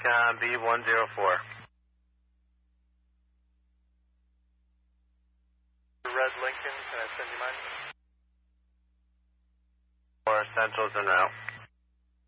B104. Red Lincoln, can I send you mine? For Central's en route.